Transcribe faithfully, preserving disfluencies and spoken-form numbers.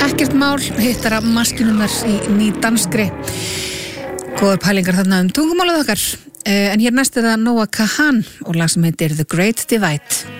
Ekkert mál, hittara maskinunnar í ný danskri. Góðar pælingar þarna um tungumálið okkar. En hér næst er það Noah Kahan og lag sem heitir The Great Divide.